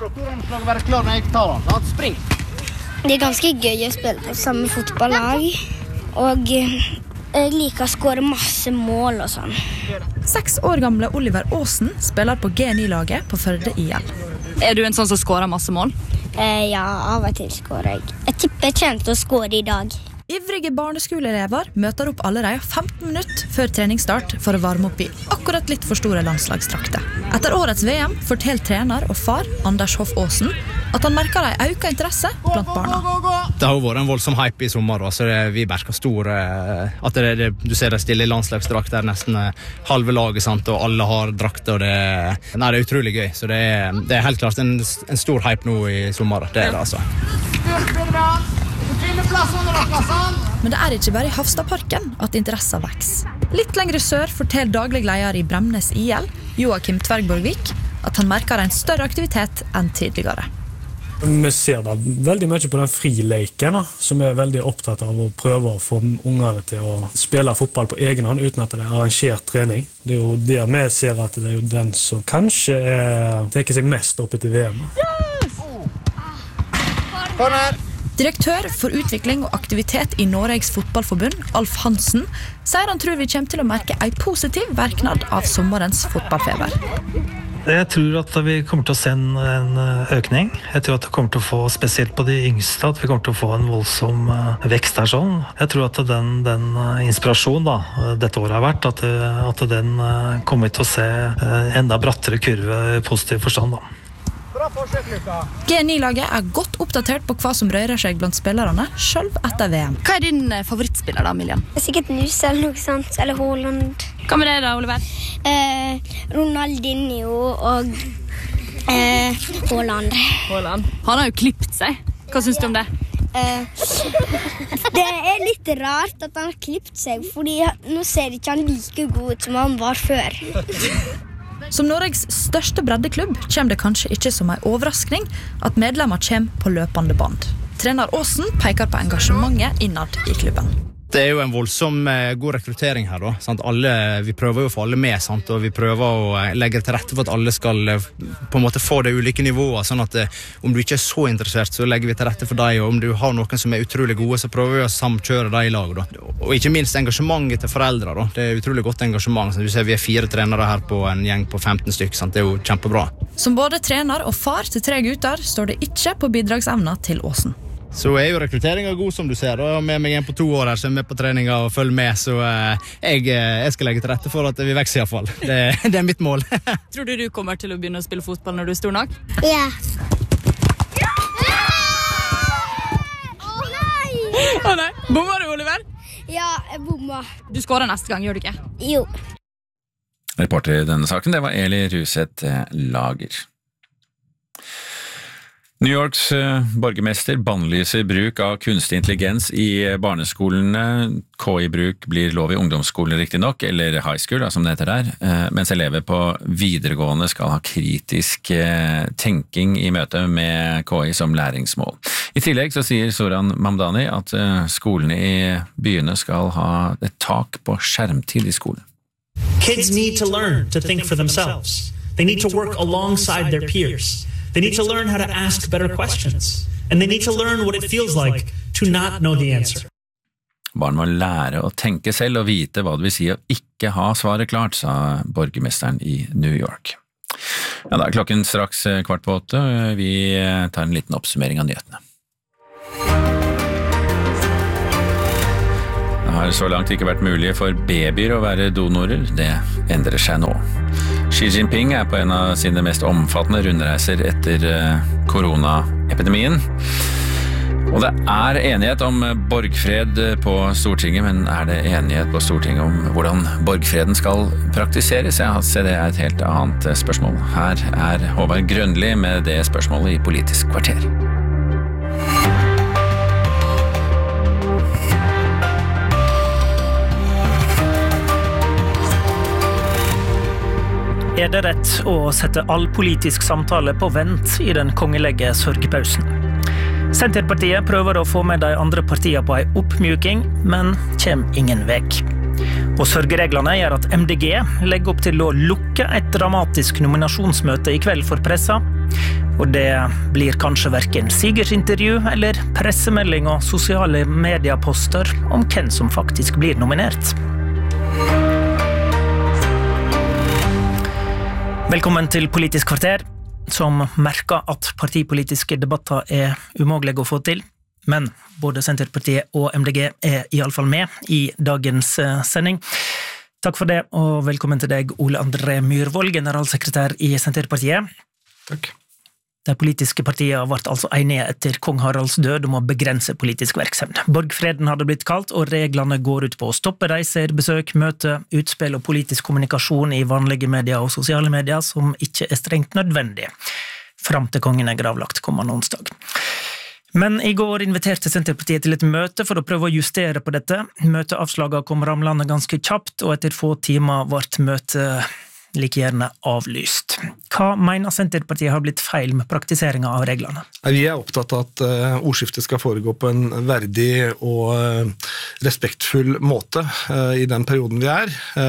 Det ganske gøy å spille på samme fotballag, og jeg liker å skåre masse mål og sånn. 6 år gamle Oliver Aasen spiller på G9-laget på Førde IL. Du en sånn som skårer masse mål? Ja, av og til skårer jeg. Jeg tipper jeg kommer til å skåre i dag. Ivrige barneskoleelever møter opp allerede 15 minutter før treningsstart for å varme opp i akkurat litt for store landslagsdrakter. Etter årets VM forteller trener og far Anders Hoff Aasen at han merker en økt interesse blant barna. Det har vært en voldsom hype i sommer, så vi merker stor at du ser det stille i landslagsdrakter, nesten halve laget, sant, og alle har drakter, og det er utrolig gøy, så det er helt klart en stor hype nå i sommer, det det altså. Men det ikke bare i Hafstadparken at interessen vokser. Litt lengre sør forteller daglig leder i Bremnes IL, Joakim Tvergborgvik, at han merker en større aktivitet enn tidligere. Vi ser da veldig mye på den frileiken, som veldig opptatt av å prøve å få ungene til å spille fotball på egen hånd uten at det arrangert trening. Det jo der vi ser at det jo den som kanskje tenker seg mest opp etter VM. Direktør for utvikling og aktivitet i Norges fotballforbund, Alf Hansen, sier han tror vi kommer til å merke en positiv virknad av sommerens fotballfeber. Jeg tror at vi kommer til å se en økning. Jeg tror at det kommer til å få, spesielt på de yngste, at vi kommer til å få en voldsom vekst her sånn. Jeg tror at den inspirasjonen dette året har vært, at den kommer til å se enda brattere kurve i positiv forstand da. G9-laget godt oppdatert på hva som rører seg blant spillerne, selv etter VM. Hva din favorittspiller da, Miljan? Sikkert Nus eller noe sånt, eller Haaland. Hva med deg da, Oliver? Ronaldinho og Haaland. Han har jo klippet seg. Hva synes du om det? Det litt rart at han har klippet seg, fordi nå ser ikke han like god ut som han var før. Som Norges største breddeklubb kommer det kanskje ikke som en overraskning at medlemmer kommer på løpende band. Trener Aasen peker på engasjementet innad i klubben. Det jo en voldsom god rekruttering her da, sant? Vi prøver jo å få alle med, sant? Og vi prøver å legge til rette for at alle skal på en måte få det ulike nivåer, sånn at om du ikke så interessert, så legger vi til rette for deg, og om du har noen som utrolig gode, så prøver vi å samkjøre deg i lag da. Og ikke minst engasjementet til foreldre da, det utrolig godt engasjement, så du ser vi 4 trenere her på en gjeng på 15 stykk, sant? Det jo kjempebra. Som både trener og far til 3 gutter står det ikke på bidragsevna til Åsen. Så jo rekrutteringen god som du ser, og med meg en på 2 år her som med på treninga og følger med, så jeg skal legge til rette for at vi vekser i hvert fall. Det mitt mål. Tror du kommer til å begynne å spille fotball når du stor nok? Ja. Nei! Bommer du, Oliver? Ja, jeg bommer. Du skårer neste gang, gjør du ikke? Jo. Reporter i denne saken, det var Eli Ruseth Lager. New Yorks borgermester bannlyser bruk av kunstig intelligens i barneskolene. KI-bruk blir lov i ungdomsskolen riktig nok, eller high school, som det heter der, mens elever på videregående skal ha kritisk tenking i møte med KI som læringsmål. I tillegg så sier Zoran Mamdani at skolene i byene skal ha et tak på skjermtid i skolen. Kids need to learn to think for themselves. They need to work alongside their peers. They need to learn how to ask better questions. And they need to learn what it feels like to not know the answer. Barn må lære å tenke selv og vite hva det vil si å ikke ha svaret klart, sa borgermesteren i New York. Ja, da klokken straks 7:15. Vi tar en liten oppsummering av nyhetene. Det har så langt ikke vært mulig for babyer å være donorer. Det endrer seg nå. Xi Jinping på en av sine mest omfattende rundreiser etter koronaepidemien. Og det enighet om borgfred på Stortinget, men det enighet på Stortinget om hvordan borgfreden skal praktiseres? Ja, det et helt annet spørsmål. Her Håvard Grønli med det spørsmålet i Politisk kvarter. Det rett å sette all politisk samtale på vent i den kongelige sørgepausen? Senterpartiet prøver å få med de andre partiene på en oppmjuking, men kommer ingen vekk. Og sørgereglene gjør at MDG legger opp til å lukke et dramatisk nominasjonsmøte i kveld for pressa, og det blir kanskje hverken sigersintervju eller pressemelding og sosiale medieposter om hvem som faktisk blir nominert. Velkommen til Politisk kvarter, som merker at partipolitiske debatter umulige å få til, men både Senterpartiet og MDG i alle fall med i dagens sending. Takk for det, og velkommen til deg, Ole André Myhrvold, generalsekretær i Senterpartiet. Takk. De politiske partiene ble altså enige etter kong Haralds død om å begrense politisk virksomhet. Borgfreden hadde blitt kalt, og reglene går ut på å stoppe reiser, besøk, møte, utspill og politisk kommunikasjon i vanlige medier og sosiale medier som ikke strengt nødvendig, fram til kongen gravlagt kommende onsdag. Men i går inviterte Senterpartiet til et møte for å prøve å justere på dette. Møteavslagene kom ramlende ganske kjapt, og etter få timer ble møtet like gjerne avlyst. Hva mener Senterpartiet har blitt feil med praktiseringen av reglene? Vi opptatt av at ordskiftet skal foregå på en verdig og respektfull måte i den perioden vi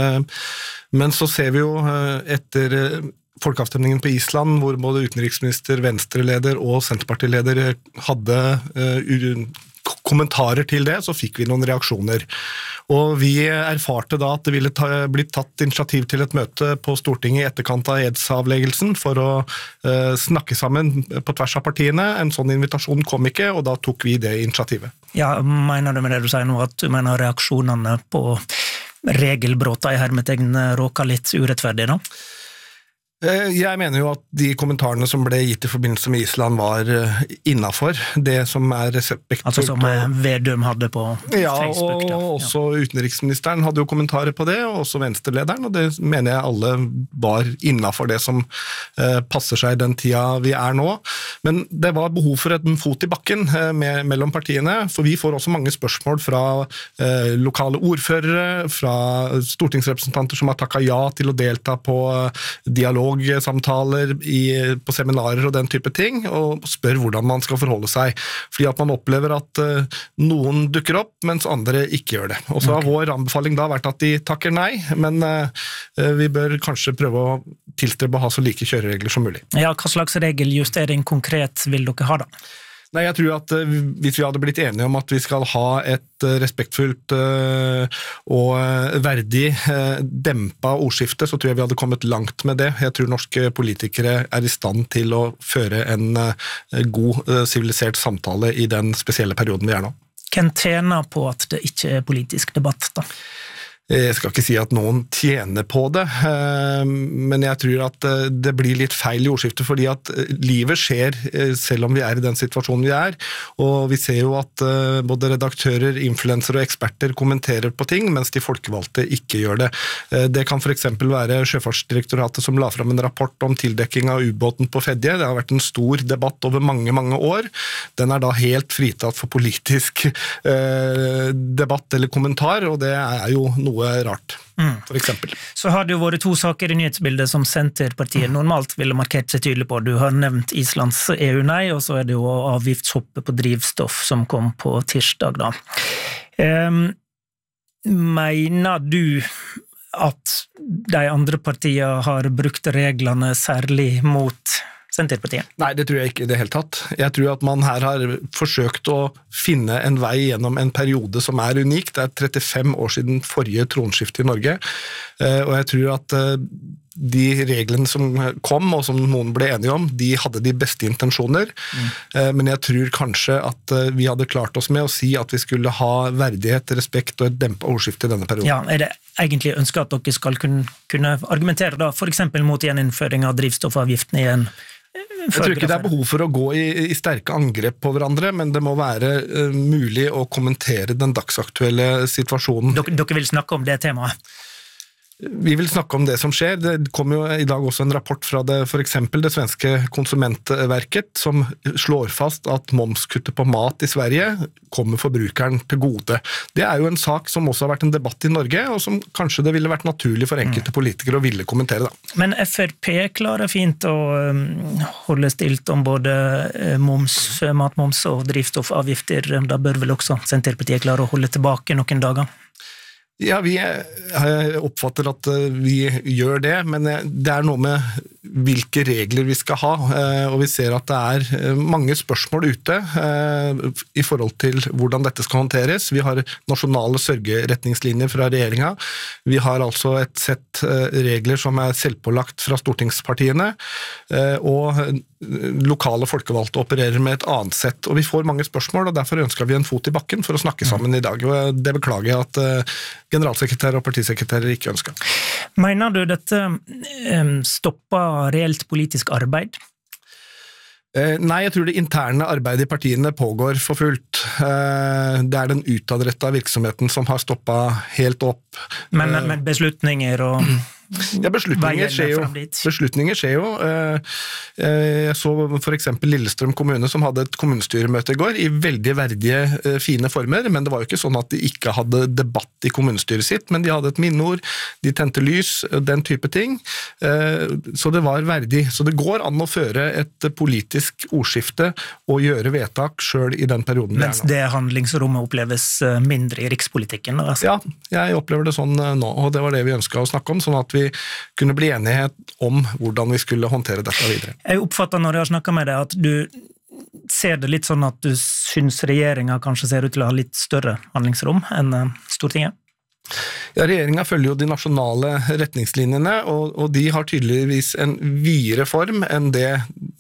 Men så ser vi jo etter folkeavstemningen på Island, hvor både utenriksminister, venstreleder og senterpartileder hadde kommentarer til det, så fikk vi noen reaksjoner. Og vi erfarte da at det ville blitt tatt initiativ til et møte på Stortinget i etterkant av edsavleggelsen for å snakke sammen på tvers av partiene. En sånn invitasjon kom ikke, og da tok vi det initiativet. Ja, mener du med det du sier nå, at du mener reaksjonene på regelbråta i hermetegn råker litt urettferdig nå? Jeg mener jo at de kommentarene som ble gitt i forbindelse med Island var innenfor det som respektfullt. Altså som Vedum hadde på Facebook. Ja, og også utenriksministeren hadde jo kommentarer på det, og også venstrelederen, og det mener jeg alle var innenfor det som passer seg i den tida vi nå. Men det var behov for en fot i bakken mellom partiene, for vi får også mange spørsmål fra lokale ordførere, fra stortingsrepresentanter som har takket ja til å delta på dialog dialogsamtaler på seminarer og den type ting, og spør hvordan man skal forholde seg, fordi at man opplever at noen dukker opp, mens andre ikke gjør det. Og så har vår anbefaling da vært at de takker nei, men vi bør kanskje prøve å tilstrebe å ha så like kjøreregler som mulig. Ja, hva slags regeljustering konkret vil dere ha da? Nei, jeg tror at hvis vi hadde blitt enige om at vi skal ha et respektfullt og verdig dempa ordskifte, så tror jeg vi hadde kommet langt med det. Jeg tror norske politikere i stand til å føre en god, sivilisert samtale i den spesielle perioden vi nå. Hvem tjener på at det ikke politisk debatt da? Jeg skal ikke si at noen tjener på det, men jeg tror at det blir litt feil i ordskiftet, fordi at livet skjer selv om vi i den situasjonen vi og vi ser jo at både redaktører, influencer og eksperter kommenterer på ting, mens de folkevalgte ikke gjør det. Det kan for eksempel være Sjøfartsdirektoratet som la fram en rapport om tildekking av ubåten på Fedje. Det har vært en stor debatt over mange, mange år. Den da helt fritatt for politisk debatt eller kommentar, og det jo noe rart, for eksempel. Så har det jo vært 2 saker i nyhetsbildet som Senterpartiet normalt ville markert seg tydelig på. Du har nevnt Islands EU-nei, og så det jo avgiftshoppet på drivstoff som kom på tirsdag da. Mener du at de andre partiene har brukt reglene særlig mot Senterpartiet? Nei, det tror jeg ikke i det hele tatt. Jeg tror at man her har forsøkt å finne en vei gjennom en periode som unik. Det 35 år siden forrige tronskifte i Norge, og jeg tror at de reglene som kom, og som noen ble enige om, de hadde de beste intensjoner, men jeg tror kanskje at vi hadde klart oss med å si at vi skulle ha verdighet, respekt og et dempet ordskifte i denne perioden. Ja, det egentlig ønsket at dere skal kunne argumentere da, for eksempel mot gjeninnføring av drivstoffavgiften igjen? Jeg tror ikke det behov for å gå i sterke angrep på hverandre, men det må være mulig å kommentere den dagsaktuelle situasjonen. Dere vil snakke om det temaet? Vi vil snakke om det som skjer. Det kom jo i dag også en rapport fra for eksempel det svenske konsumentverket, som slår fast at momskuttet på mat i Sverige kommer forbrukeren til gode. Det jo en sak som også har vært en debatt i Norge, og som kanskje det ville vært naturlig for enkelte politikere å ville kommentere da. Men FrP klarer fint å holde stilt om både matmoms og drivstoffavgifter. Da bør vel også Senterpartiet klare å holde tilbake noen dager? Ja, vi oppfatter at vi gjør det, men det noe med hvilke regler vi skal ha, og vi ser at det mange spørsmål ute i forhold til hvordan dette skal håndteres. Vi har nasjonale sørgeretningslinjer fra regjeringen. Vi har altså et sett regler som selvpålagt fra stortingspartiene, og lokale folkevalgte opererer med et annet sett, og vi får mange spørsmål, og derfor ønsker vi en fot i bakken for å snakke sammen i dag, og det beklager jeg at generalsekretærer og partisekretærer ikke ønsker. Mener du dette stopper reelt politisk arbeid? Nei, jeg tror det interne arbeidet i partiene pågår for fullt. Det den utadrettede virksomheten som har stoppet helt opp. Men beslutninger og... Ja, beslutninger skjer jo. Jeg så for eksempel Lillestrøm kommune som hadde et kommunestyremøte i går i veldig verdige, fine former, men det var jo ikke sånn at de ikke hadde debatt i kommunestyret sitt, men de hadde et minneord, de tente lys, den type ting, så det var verdig. Så det går an å føre et politisk ordskifte og gjøre vedtak selv i den perioden. Mens det handlingsrommet oppleves mindre i rikspolitikken? Altså. Ja, jeg opplever det sånn nå, og det var det vi ønsket å snakke om, sånn at vi kunne bli enige om hvordan vi skulle håndtere dette videre. Jeg oppfatter når jeg har snakket med deg at du ser det litt sånn at du synes regjeringen kanskje ser ut til å ha litt større handlingsrom enn Stortinget? Ja, regjeringen følger jo de nasjonale retningslinjene, og de har tydeligvis en videre form enn det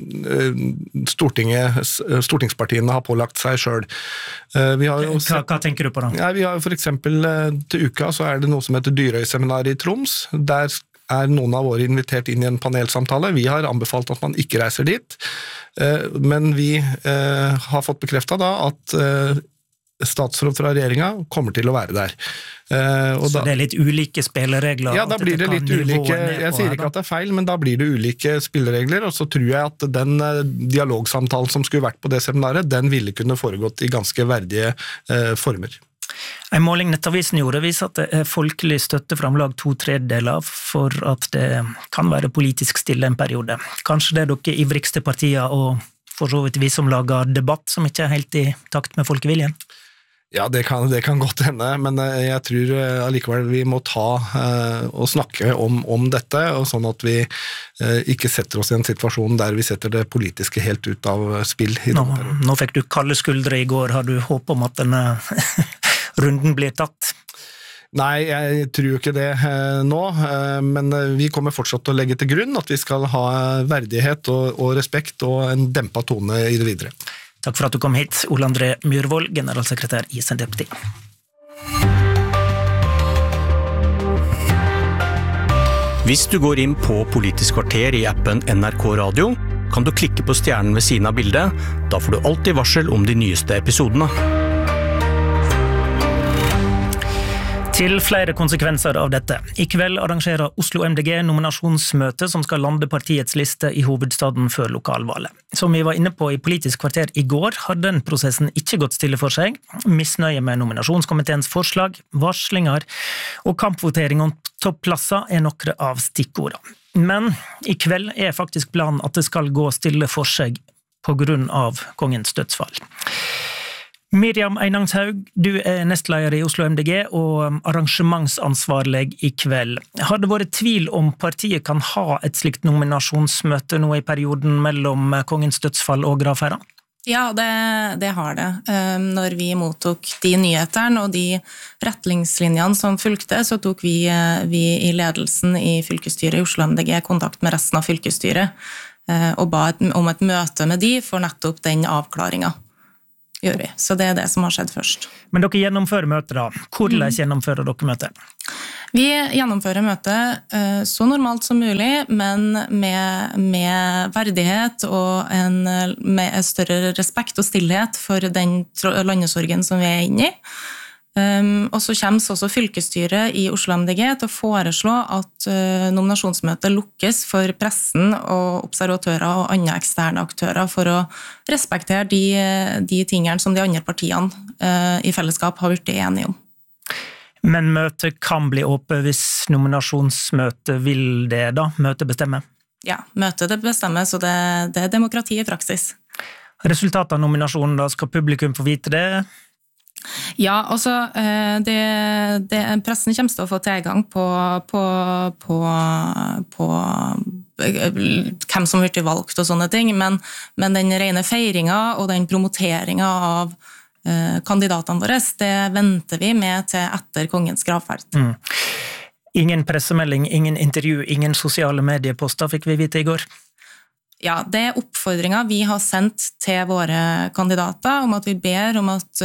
stortingspartiene har pålagt seg selv. Hva tenker du på da? Ja, vi har for eksempel til uka så det noe som heter Dyrøy-seminar i Troms. Der noen av våre invitert inn i en panelsamtale. Vi har anbefalt at man ikke reiser dit, men vi har fått bekreftet da at statsråd fra regjeringen kommer til å være der. Så det litt ulike spilleregler? Ja, da blir det litt ulike, jeg sier ikke at det feil, men da blir det ulike spilleregler, og så tror jeg at den dialogsamtalen som skulle vært på det seminaret, den ville kunne foregått i ganske verdige former. En måling Nettavisen gjorde viser at det er folkelig støtte fra om lag 2/3 for at det kan være politisk stille en periode. Kanskje det er dere ivrigste partier og for så vidt vi som lager debatt som ikke er helt i takt med folkeviljen? Ja, det kan godt hende, men jeg tror allikevel vi må ta og snakke om dette, og sånn at vi ikke setter oss i en situasjon der vi setter det politiske helt ut av spill. Nå fikk du kalde skuldre i går, har du håp om at denne runden blir tatt? Nei, jeg tror jo ikke det nå, men vi kommer fortsatt til å legge til grunn at vi skal ha verdighet og respekt og en dempet tone i det videre. Takk for at du kom hit, Ole André Myhrvold, generalsekretær i Senterpartiet. Hvis du går inn på Politisk kvarter i appen NRK Radio, kan du klikke på stjernen ved siden av bildet. Da får du alltid varsel om de nyeste episodene. Til flere konsekvenser av dette. I kveld arrangerer Oslo MDG nominasjonsmøte som skal lande partiets liste i hovedstaden før lokalvalget. Som vi var inne på i Politisk kvarter i går, har den prosessen ikke gått stille for seg. Misnøye med nominasjonskomiteens forslag, varslinger og kampvotering om topplasser er noen av stikkordene. Men i kveld er faktisk planen at det skal gå stille for seg på grunn av kongens dødsfall. Miriam Einangshaug, du er nestleder i Oslo MDG og arrangementsansvarlig i kveld. Har det vært tvil om partiet kan ha et slikt nominasjonsmøte nå i perioden mellom kongens dødsfall og gravferda? Ja, det har det. Når vi mottok de nyhetene og de retningslinjene som fulgte, så tok vi i ledelsen i fylkesstyret i Oslo MDG kontakt med resten av fylkesstyret og ba om et møte med de for nettopp den avklaringen. Gjør vi. Så det er det som har skjedd først. Men dere gjennomfører møtet da. Hvordan gjennomfører dere møtet? Vi gjennomfører møtet så normalt som mulig, men med verdighet og med større respekt og stillhet for den landesorgen som vi er inne i. Og så kommer også fylkesstyret i Oslo MDG til å foreslå at nominasjonsmøtet lukkes for pressen og observatører og andre eksterne aktører for å respektere de tingene som de andre partiene i fellesskap har blitt enige om. Men møtet kan bli åpent hvis nominasjonsmøtet vil det da? Møtet bestemmer? Ja, møtet det bestemmer, så det er demokrati i praksis. Resultatet av nominasjonen da, skal publikum få vite det? Ja, altså pressen kommer til å få tilgang på hvem som blir valgt og sånne ting, men den rene feiringen og den promoteringen av kandidatene våre, det venter vi med til etter kongens gravferd. Ingen pressemelding, ingen intervju, ingen sosiale medieposter fikk vi vite i går. Ja, det er oppfordringer vi har sendt til våre kandidater om at vi ber om at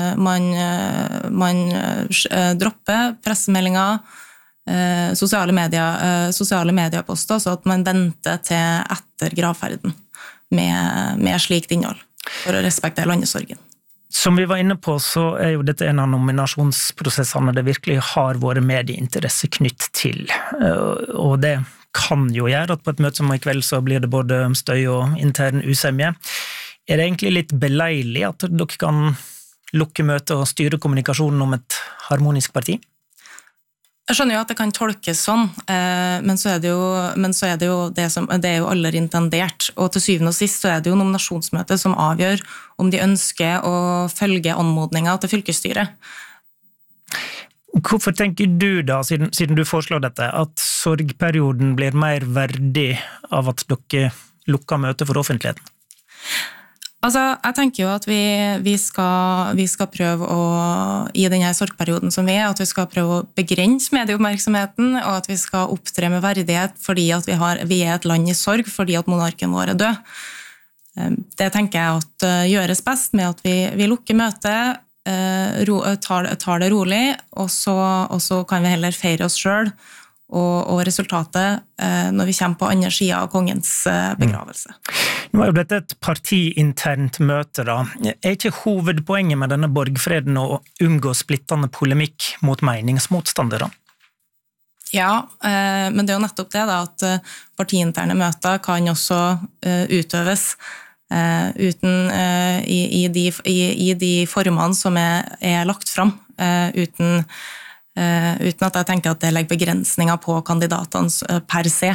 man dropper pressemeldinger, sosiale medieposter, så at man venter til etter gravferden med slikt innhold, for å respektere landesorgen. Som vi var inne på, så er jo dette en av nominasjonsprosessene det virkelig har vært medieinteresse knytt til, og det kan jo gjøre at på et møte som i kveld så blir det både støy og intern usemje. Er det egentlig litt beleilig at dere kan lukke møte og styre kommunikasjonen om et harmonisk parti? Jeg skjønner jo at det kan tolkes sånn, men så er det jo det er jo aller intendert, og til syvende og sist så er det jo nominasjonsmøtet som avgjør om de ønsker å følge anmodninger til fylkesstyret. Hvorfor tenker du da, siden du foreslår dette, at sorgperioden blir mer verdig av at dere lukker møte for offentligheten? Altså, jeg tenker jo at vi skal prøve å, i denne sorgperioden som vi er, at vi skal prøve å begrense medieoppmerksomheten, og at vi skal opptre med verdighet fordi at vi er et land i sorg, fordi at monarken vår er død. Det tenker jeg at gjøres best med at vi lukker møtet, tar det rolig, og så kan vi heller feire oss selv og resultatet når vi kommer på andre siden av kongens begravelse. Nå er jo dette et partiinternt møte da. Er ikke hovedpoenget med denne borgfreden å unngå splittende polemikk mot meningsmotstandere? Ja, men det er jo nettopp det da, at partiinterne møter kan også utøves i de formene som lagt fram, uten at jeg tenker at det legger begrensninger på kandidatene per se.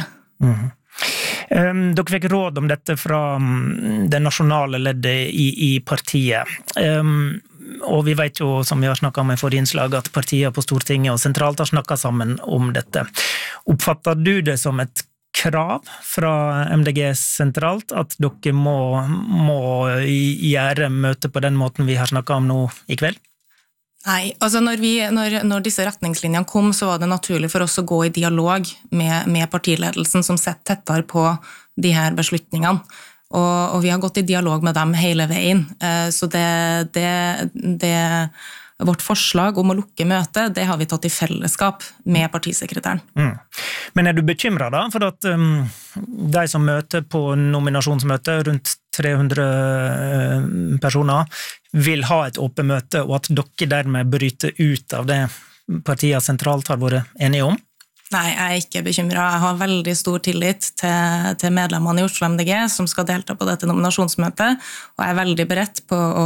Dere fikk råd om dette fra det nasjonale leddet i partiet. Og vi vet jo, som vi har snakket om i forrige innslag, at partier på Stortinget og sentralt har snakket sammen om dette. Oppfatter du det som et krav fra MDG sentralt at dere må gjøre møte på den måten vi har snakket om nå i kveld? Nei, altså når disse retningslinjene kom, så var det naturlig for oss å gå i dialog med partiledelsen som sitter tettere på de her beslutningene. Og vi har gått i dialog med dem hele veien. Så vårt forslag om å lukke møte, det har vi tatt i fellesskap med partisekretæren. Men du bekymret da, for at de som møter på nominasjonsmøte, rundt 300 personer, vil ha et åpent møte, og at dere dermed bryter ut av det partiet sentralt har vært enige om? Nei, jeg ikke bekymret. Jeg har veldig stor tillit til medlemmene i Oslo MDG som skal delta på dette nominasjonsmøtet, og jeg veldig beredt på å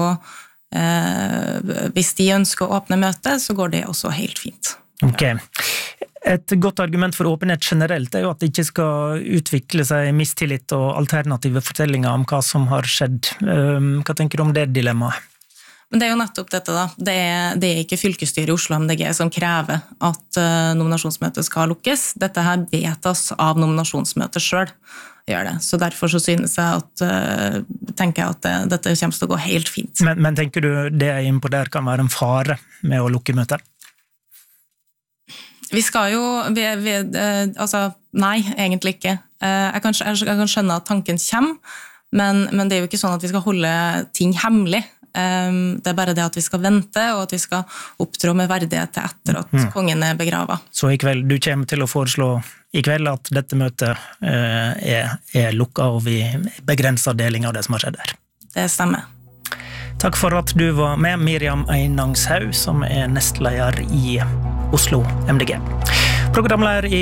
hvis de ønsker å åpne møte, så går det også helt fint. Ok. Et godt argument for åpenhet generelt jo at det ikke skal utvikle seg mistillit og alternative fortellinger om hva som har skjedd. Hva tenker du om det dilemmaet? Men det jo nettopp dette da. Det ikke fylkesstyret i Oslo MDG som krever at nominasjonsmøtet skal lukkes. Dette her vedtas av nominasjonsmøtet selv. Gjør det. Så derfor så synes jeg tenker jeg at dette kommer til å gå helt fint. Men tenker du det innpå der kan være en fare med å lukke møter? Vi skal jo, altså nei, egentlig ikke. Jeg kan skjønne at tanken kommer, men det jo ikke sånn at vi skal holde ting hemmelig. Det bare det at vi skal vente, og at vi skal opptrå med verdighet til etter at kongen begravet. Så i kveld, du kommer til å foreslå i kveld at dette møtet lukket, og vi begrenser deling av det som har skjedd her. Det stemmer. Takk for at du var med, Miriam Einangshaug, som nestleder i Oslo MDG. Programleder i